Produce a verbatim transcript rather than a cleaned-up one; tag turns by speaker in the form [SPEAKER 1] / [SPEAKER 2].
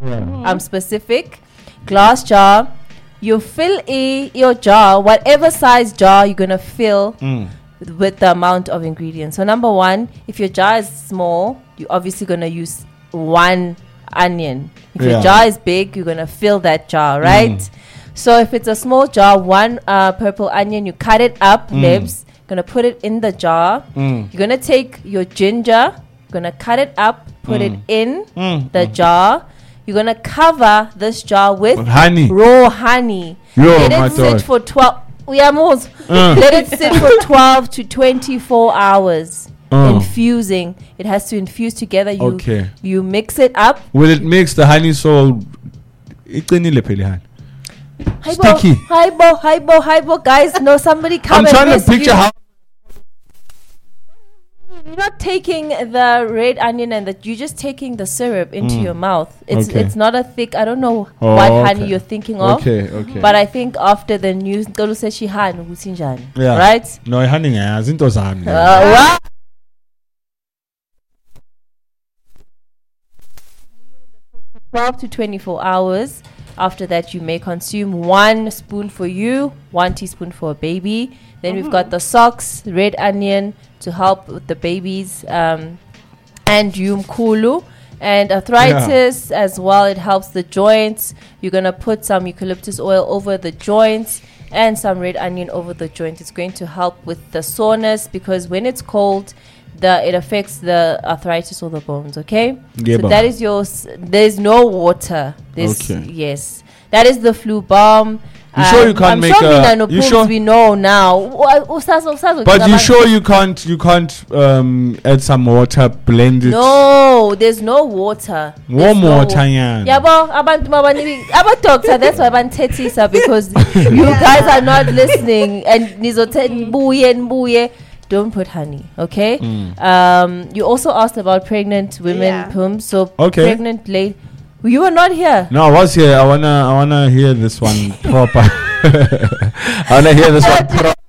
[SPEAKER 1] Mm-hmm. I'm specific. Glass jar. You fill a, your jar, whatever size jar you're going to fill mm. with the amount of ingredients. So number one, if your jar is small, you're obviously going to use one onion. If yeah. your jar is big, you're going to fill that jar, right? Mm. So if it's a small jar, one uh, purple onion, you cut it up, mm. libs, going to put it in the jar. Mm. You're going to take your ginger, going to cut it up, put mm. it in mm. the mm. jar. You're going to cover this jar with
[SPEAKER 2] honey.
[SPEAKER 1] raw honey.
[SPEAKER 2] Yo,
[SPEAKER 1] Let it sit God. for twelve we are most, uh. Let it sit for twelve to twenty-four hours. Uh. Infusing. It has to infuse together. You
[SPEAKER 2] okay.
[SPEAKER 1] you mix it up.
[SPEAKER 2] Will it mix the honey so sticky?
[SPEAKER 1] Hybo, hybo, hybo, guys. No, somebody come
[SPEAKER 2] I'm
[SPEAKER 1] and
[SPEAKER 2] trying to picture how.
[SPEAKER 1] You're not taking the red onion and that you're just taking the syrup into mm. your mouth. It's okay. it's not a thick. I don't know oh, what okay. honey you're thinking of.
[SPEAKER 2] Okay, okay.
[SPEAKER 1] But I think after the news, Tolu says she had Husinjan.
[SPEAKER 2] Yeah.
[SPEAKER 1] Right?
[SPEAKER 2] No, honey, I think those are.
[SPEAKER 1] twelve to twenty-four hours. After that, you may consume one spoon for you, one teaspoon for a baby. Then mm-hmm. we've got the socks, red onion to help with the babies, um, and yumkulu and arthritis yeah. as well. It helps the joints. You're going to put some eucalyptus oil over the joints and some red onion over the joint. It's going to help with the soreness because when it's cold, the it affects the arthritis or the bones, okay?
[SPEAKER 2] Yeah,
[SPEAKER 1] so that is your, s- there's no water. There's, okay. Yes. That is the flu balm.
[SPEAKER 2] You um, sure you can't
[SPEAKER 1] I'm
[SPEAKER 2] make
[SPEAKER 1] sure
[SPEAKER 2] a... You sure?
[SPEAKER 1] We know now.
[SPEAKER 2] But you sure you can't you can't um, add some water, blend it?
[SPEAKER 1] No, there's no water.
[SPEAKER 2] Warm no water, yeah.
[SPEAKER 1] Yeah, but about doctor, that's why I'm tetisa because you guys are not listening and nizote buye buye. Don't put honey, okay? Mm. Um, you also asked about pregnant women, yeah. Pum. So
[SPEAKER 2] okay.
[SPEAKER 1] pregnant lady. You were not here.
[SPEAKER 2] No, I was here. I wanna, I wanna hear this one proper. I wanna hear this one proper.